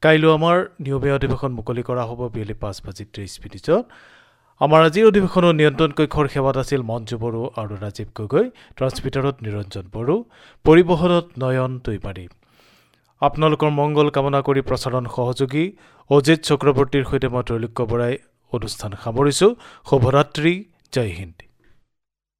কাইলৈ আমাৰ নিয়মীয়া অধিৱেশন মুকলি কৰা হ'ব বিয়লি 5:30 আমাৰ আজিৰ অধিৱেশনৰ নিয়ন্ত্ৰণ কক্ষৰ সেৱাত আছিল মঞ্জু বড়ো আৰু ৰাজীৱ গগৈ, ট্ৰান্সমিটাৰত নিৰঞ্জন বড়ো, পৰিবহণত নয়ন দৈমাৰী। আপোনালোকৰ মংগল কামনা কৰি প্ৰচাৰণ সহযোগী অজিত চক্ৰৱৰ্তীৰ সৈতে মই ত্ৰৈলোক্য বৰাই অনুষ্ঠান সামৰিছোঁ। শুভৰাত্ৰি, জয় হিন্দ।